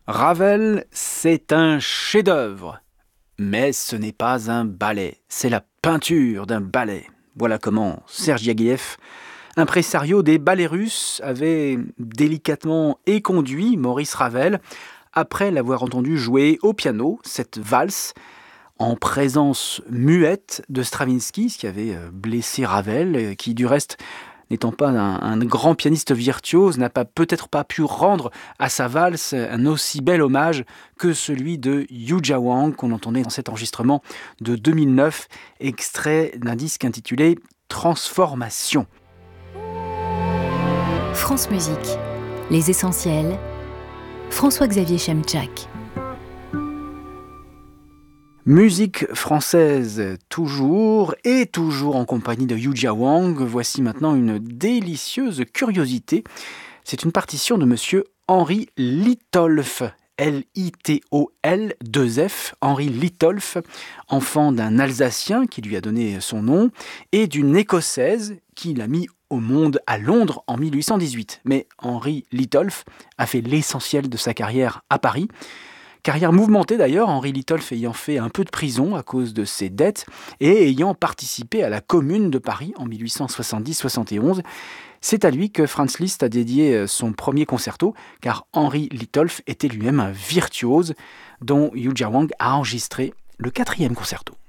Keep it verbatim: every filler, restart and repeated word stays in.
Ravel, c'est un chef-d'œuvre. Mais ce n'est pas un ballet, c'est la peinture d'un ballet. Voilà comment Serge Diaghilev, impresario des ballets russes, avait délicatement éconduit Maurice Ravel après l'avoir entendu jouer au piano cette valse en présence muette de Stravinsky, ce qui avait blessé Ravel, qui du reste, n'étant pas un, un grand pianiste virtuose, n'a pas peut-être pas pu rendre à sa valse un aussi bel hommage que celui de Yu Jia-wang qu'on entendait dans cet enregistrement de deux mille neuf, extrait d'un disque intitulé Transformation. France Musique, les essentiels, François-Xavier Chemczak. Musique française toujours et toujours en compagnie de Yu Jia-wang. Voici maintenant une délicieuse curiosité. C'est une partition de monsieur Henri Litolff. L I T O L deux F, Henri Litolff, enfant d'un Alsacien qui lui a donné son nom et d'une Écossaise qui l'a mis au monde à Londres en mille huit cent dix-huit. Mais Henri Litolff a fait l'essentiel de sa carrière à Paris. Carrière mouvementée d'ailleurs, Henri Litolff ayant fait un peu de prison à cause de ses dettes et ayant participé à la Commune de Paris en mille huit cent soixante-dix soixante-et-onze. C'est à lui que Franz Liszt a dédié son premier concerto, car Henri Litolff était lui-même un virtuose dont Yu Jia-wang a enregistré le quatrième concerto.